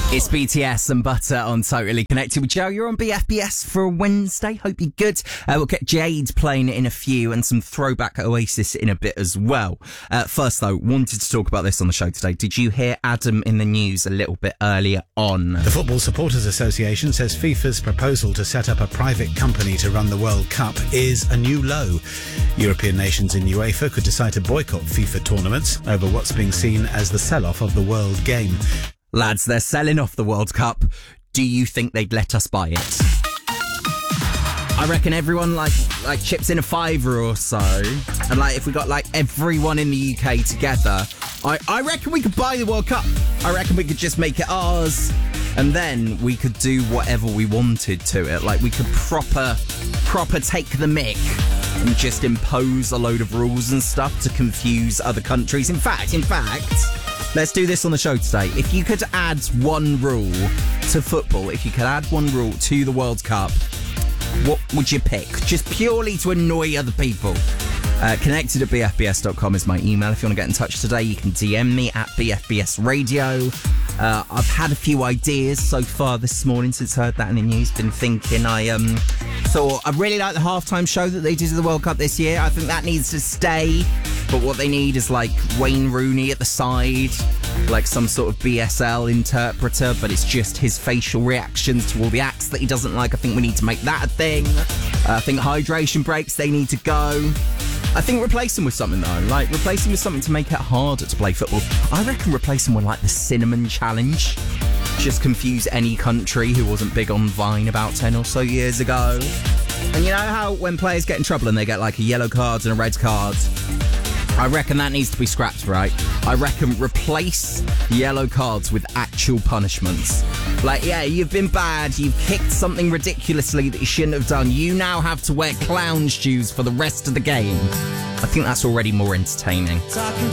It's BTS and Butter on Totally Connected with Joe. You're on BFBS for a Wednesday. Hope you're good. We'll get Jade playing in a few and some throwback Oasis in a bit as well. First, though, wanted to talk about this on the show today. Did you hear Adam in the news a little bit earlier on? The Football Supporters Association says FIFA's proposal to set up a private company to run the World Cup is a new low. European nations in UEFA could decide to boycott FIFA tournaments over what's being seen as the sell-off of the World Game. Lads, they're selling off the World Cup. Do you think they'd let us buy it? I reckon everyone like chips in a £5 or so, and if we got everyone in the UK together, I reckon we could buy the World Cup. I reckon we could just make it ours, and then we could do whatever we wanted to it. We could proper take the mick and just impose a load of rules and stuff to confuse other countries. In fact, let's do this on the show today. If you could add one rule to football, if you could add one rule to the World Cup, what would you pick? Just purely to annoy other people. Connected at bfbs.com is my email. If you want to get in touch today, you can DM me at BFBS Radio. I've had a few ideas so far this morning since I heard that in the news. Been thinking, I really like the halftime show that they did at the World Cup this year. I think that needs to stay. But what they need is Wayne Rooney at the side, some sort of BSL interpreter, but it's just his facial reactions to all the acts that he doesn't like. I think we need to make that a thing. I think hydration breaks, they need to go. I think replace them with something though, replace them with something to make it harder to play football. I reckon replace them with the cinnamon challenge. Just confuse any country who wasn't big on Vine about 10 or so years ago. And you know how when players get in trouble and they get a yellow card and a red card? I reckon that needs to be scrapped, right? I reckon replace yellow cards with actual punishments. You've been bad, you've kicked something ridiculously that you shouldn't have done. You now have to wear clown shoes for the rest of the game. I think that's already more entertaining.